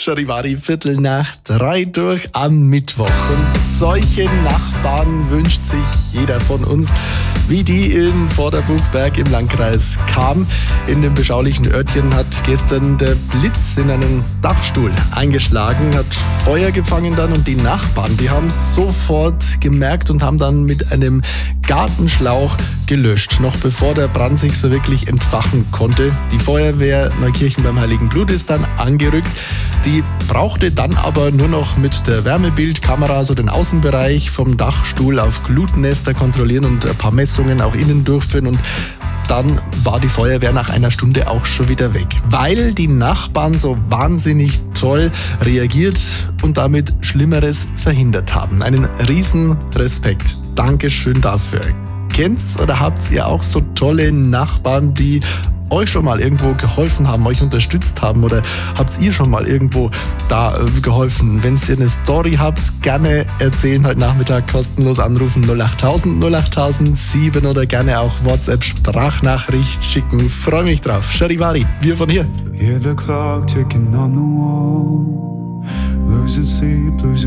Charivari, 2:45 durch am Mittwoch. Und solche Nachbarn wünscht sich jeder von uns, wie die in Vorderbuchberg im Landkreis Cham. In dem beschaulichen Örtchen hat gestern der Blitz in einen Dachstuhl eingeschlagen, hat Feuer gefangen dann, und die Nachbarn, die haben es sofort gemerkt und haben dann mit einem Gartenschlauch gelöscht, noch bevor der Brand sich so wirklich entfachen konnte. Die Feuerwehr Neukirchen beim Heiligen Blut ist dann angerückt. Die brauchte dann aber nur noch mit der Wärmebildkamera so den Außenbereich vom Dachstuhl auf Glutnester kontrollieren und ein paar Messungen auch innen durchführen, und dann war die Feuerwehr nach einer Stunde auch schon wieder weg, weil die Nachbarn so wahnsinnig toll reagiert und damit Schlimmeres verhindert haben. Einen riesen Respekt. Dankeschön dafür. Kennt's oder habt ihr auch so tolle Nachbarn, die euch schon mal irgendwo geholfen haben, euch unterstützt haben, oder habt ihr schon mal irgendwo da geholfen? Wenn ihr eine Story habt, gerne erzählen. Heute Nachmittag kostenlos anrufen 08000 08007 oder gerne auch WhatsApp-Sprachnachricht schicken. Freue mich drauf. Charivari, wir von hier. Hear the clock ticking on the wall, losing sleep, losing